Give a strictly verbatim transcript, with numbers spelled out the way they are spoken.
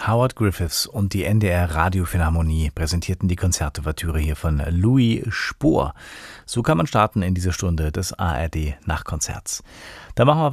Howard Griffiths und die N D R Radiophilharmonie präsentierten die Konzertouvertüre hier von Louis Spohr. So kann man starten in dieser Stunde des A R D Nachtkonzerts. Da machen wir